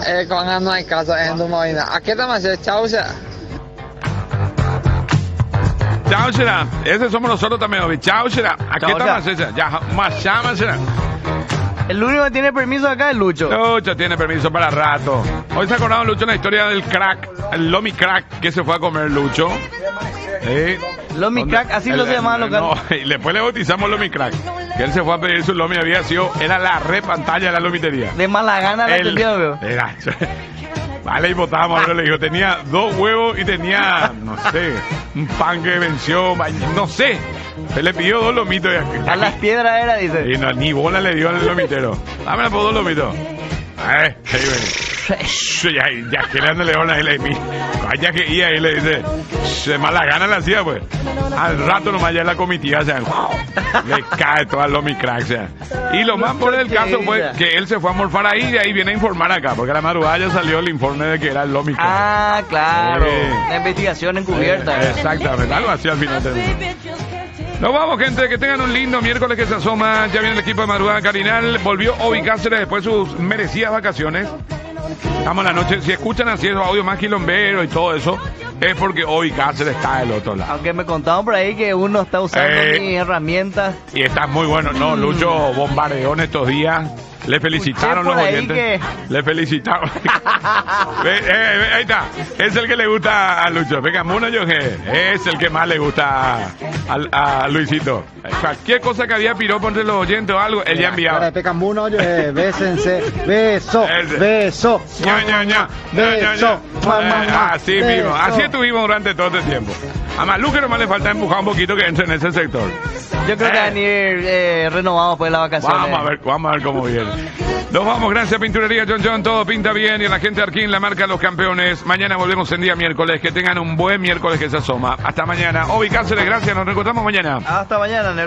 con no hay caso en tu movida. ¿A qué te haces? Chao, Chao, será. Ese somos nosotros también, Obi. Chao, será. ¿A qué te haces? Ya, más llama, será. El único que tiene permiso acá es Lucho. Lucho tiene permiso para rato. Hoy se acordaron, Lucho, la historia del crack, el Lomi Crack, que se fue a comer Lucho. Lomi Crack, así lo se llamaba local. No, y después le bautizamos Lomi Crack. Que él se fue a pedir su Lomi, era la re pantalla de la lomitería. De mala gana la atendió, veo. Era. Vale, y votábamos, pero le dijo, tenía 2 huevos y tenía, no sé, un pan que venció, no sé. Se le pidió 2 lomitos. A las piedras era, dice. Y no, ni bola le dio al lomitero. Dame por 2 lomitos. Ahí ya que le anda león ahí, vaya que iba ahí le dice, de mala gana la hacía, pues. Al rato nomás ya la comitiva, o sea, le cae todo al Lomi Crack, o sea. Y lo más por el caso fue que él se fue a morfar ahí y de ahí viene a informar acá, porque a la madrugada ya salió el informe de que era el Lomi Crack. Ah, claro. La investigación encubierta. Exactamente, algo así al final terminó. Nos vamos, gente, que tengan un lindo miércoles que se asoma. Ya viene el equipo de Madrugada Carinal. Volvió Obi Cáceres después de sus merecidas vacaciones. Estamos en la noche. Si escuchan así esos audios más quilomberos y todo eso, es porque Obi Cáceres está del otro lado. Aunque me contaban por ahí que uno está usando mis herramientas. Y está muy bueno. No, Lucho bombardeó en estos días. Le felicitaron los oyentes. Le felicitaron. Ahí está. Es el que le gusta a Lucho. Venga, Muno Yoje. Es el que más le gusta a Luisito. Cualquier cosa que había piropo entre los oyentes o algo, él ya enviaba. Muno Yoje, bésense. Beso. Beso. Beso. Así mismo. Así estuvimos durante todo este tiempo. A Maluque nomás le falta empujar un poquito que entre en ese sector. Yo creo que van a ir renovados por las vacaciones. Vamos a ver cómo viene. Nos vamos, gracias Pinturería John, todo pinta bien y a la gente de Arquín, la marca Los Campeones. Mañana volvemos en día miércoles, que tengan un buen miércoles que se asoma. Hasta mañana. Obi Cáceres, gracias, nos reencontramos mañana. Hasta mañana,